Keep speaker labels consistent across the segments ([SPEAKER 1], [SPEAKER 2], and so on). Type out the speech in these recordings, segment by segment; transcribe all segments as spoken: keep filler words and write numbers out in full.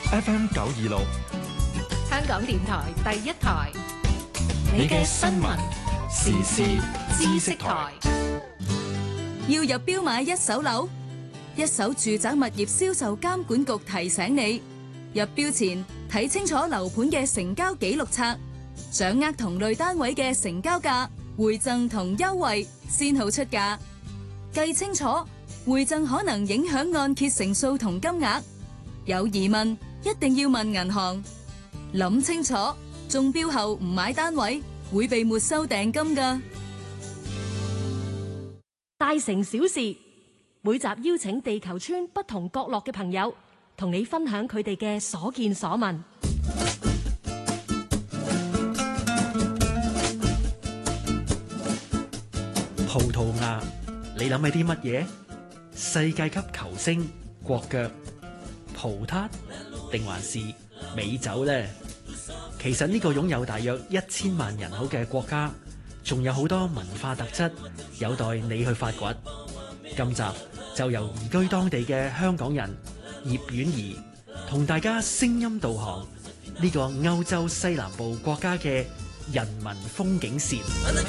[SPEAKER 1] F M 九二六，
[SPEAKER 2] 香港電台第一台，
[SPEAKER 1] 你嘅新聞時事知識台。
[SPEAKER 3] 要入標買一手樓，一手住宅物業銷售監管局提醒你，入標前睇清楚樓盤嘅成交記錄冊，掌握同類單位嘅成交價、回贈同優惠，先好出價。計清楚，回贈可能影響按揭成數同金額。有疑問一定要問銀行。諗清楚，中標後唔買單位會被沒收訂金㗎。
[SPEAKER 4] 大城小事，每集邀請地球村不同角落嘅朋友，同你分享佢哋嘅所見所聞。
[SPEAKER 5] 葡萄牙，你諗起啲乜嘢？世界級球星、國腳、葡撻定還是美酒呢？其實呢個擁有大約一千萬人口嘅國家，仲有好多文化特質有待你去發掘。今集就由移居當地嘅香港人葉婉儀同大家聲音導航呢個歐洲西南部國家嘅人文風景線。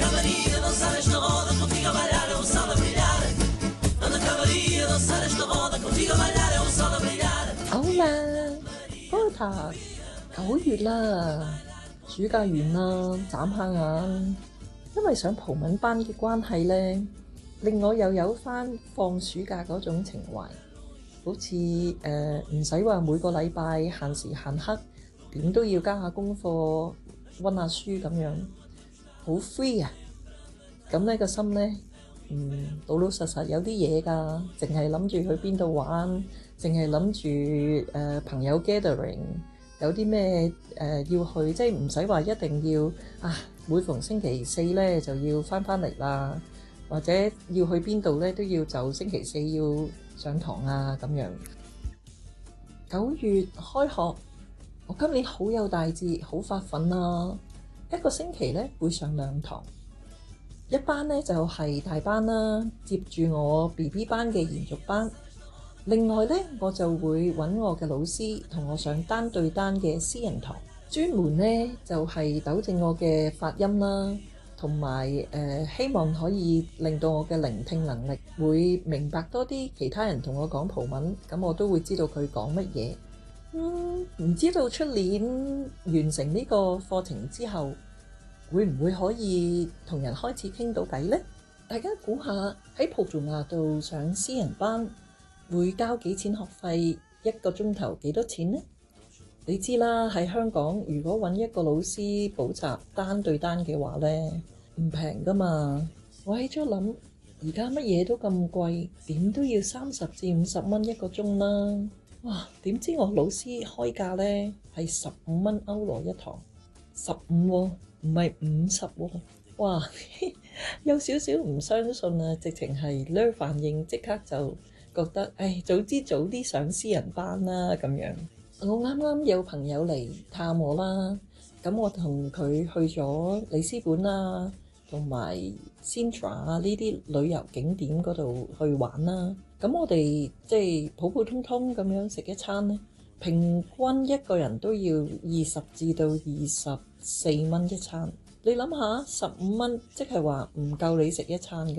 [SPEAKER 6] 好啦，波塔九月啦，暑假完啦，眨下眼。因為上葡文班嘅關係呢，令我又有翻放暑假嗰種情懷，好似誒唔使話每個禮拜限時限刻，點都要交下功課、溫下書咁樣，好 free 啊！咁呢個心呢，嗯，老老實實有啲嘢㗎，淨係諗住去邊度玩，淨係諗住誒朋友 gathering，有啲咩誒要去，即係唔使話一定要啊，每逢星期四咧就要翻返嚟啦，或者要去邊度咧都要就星期四要上堂啊咁樣。九月開學，我今年好有大志，好發奮啊！一個星期咧會上兩堂，一班咧就係大班啦，接住我 B B 班嘅延續班。另外咧，我就會揾我嘅老師同我上單對單嘅私人堂，專門咧就係糾正我嘅發音啦，同埋誒希望可以令到我嘅聆聽能力會明白多啲其他人同我講葡文，咁我都會知道佢講乜嘢。嗯，唔知道出年完成呢個課程之後，會唔會可以同人開始傾到偈呢？大家估下喺葡萄牙度上私人班會交幾錢學費？一個鐘頭幾多錢呢？你知啦，喺香港如果揾一個老師補習單對單嘅話呢，唔平噶嘛。我喺咗諗，而家乜嘢都咁貴，點都要三十至五十蚊一個鐘啦。哇！點知我老師開價呢係十五蚊歐羅一堂，十五喎，唔係五十喎。哇！有少少唔相信啊，直情係呢反應，即刻就覺得，唉，早知早啲上私人班啦咁樣。我啱啱有朋友嚟探我啦，咁我同佢去咗里斯本啊，同埋 Sintra 啊呢啲旅遊景點嗰度去玩啦。咁我哋即係普普通通咁樣食一餐呢，平均一個人都要二十至到二十四蚊一餐。你諗下，十五蚊即係話唔夠你食一餐嘅。